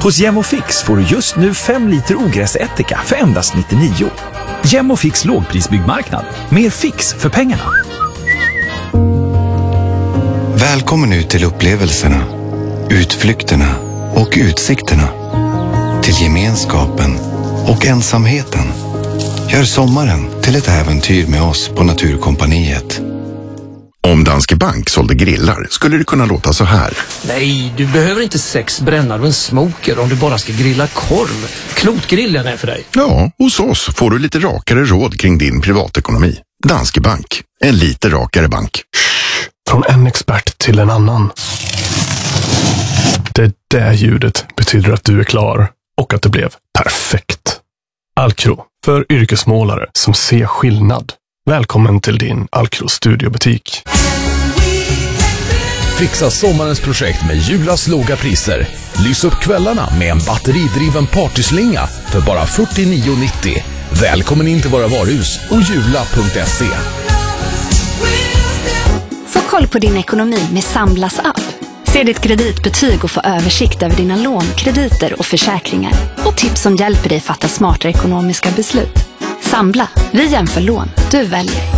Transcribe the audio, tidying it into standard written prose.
Hos Gemofix får du just nu 5 liter ogräsättika för endast 99. Gemofix lågprisbyggmarknad. Mer fix för pengarna. Välkommen ut till upplevelserna, utflykterna och utsikterna. Till gemenskapen och ensamheten. Gör sommaren till ett äventyr med oss på Naturkompaniet. Om Danske Bank sålde grillar skulle det kunna låta så här. Nej, du behöver inte 6 brännare och en smoker om du bara ska grilla korv. Klotgrillen är för dig. Ja, hos oss får du lite rakare råd kring din privatekonomi. Danske Bank, en lite rakare bank. Från en expert till en annan. Det där ljudet betyder att du är klar och att det blev perfekt. Alcro, för yrkesmålare som ser skillnad. Välkommen till din Alcro studiobutik. Fixa sommarens projekt med Julas låga priser. Lys upp kvällarna med en batteridriven partyslinga för bara 49,90. Välkommen in till våra varuhus och jula.se. Få koll på din ekonomi med Samblas app. Se ditt kreditbetyg och få översikt över dina lån, krediter och försäkringar. Och tips som hjälper dig fatta smarta ekonomiska beslut. Sambla, vi jämför lån, du väljer.